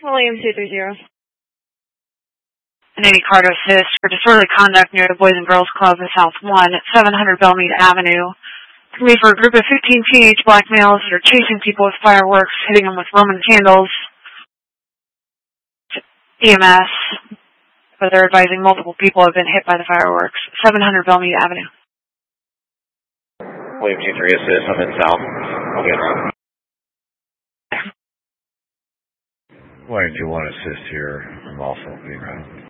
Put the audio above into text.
William 230. Navy car to assist for disorderly conduct near the Boys and Girls Club in South 1 at 700 Belmead Avenue. It's going to be for a group of 15 teenage black males that are chasing people with fireworks, hitting them with Roman candles. EMS, but they're advising multiple people have been hit by the fireworks. 700 Belmead Avenue. William 23 assist, I'm in South. I'll be around. William 21 assist here. I'm also being around.